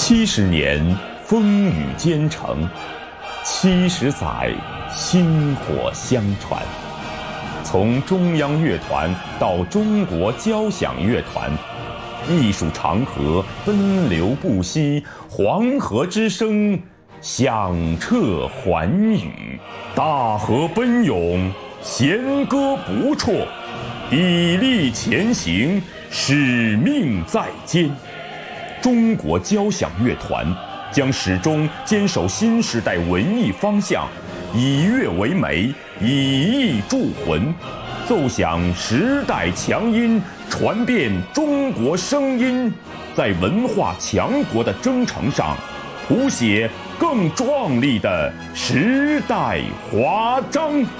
70年风雨兼程，70载薪火相传。从中央乐团到中国交响乐团，艺术长河奔流不息，黄河之声响彻寰宇，大河奔涌，弦歌不辍，砥砺前行，使命在肩。中国交响乐团将始终坚守新时代文艺方向，以乐为媒，以艺铸魂，奏响时代强音，传遍中国声音，在文化强国的征程上，谱写更壮丽的时代华章。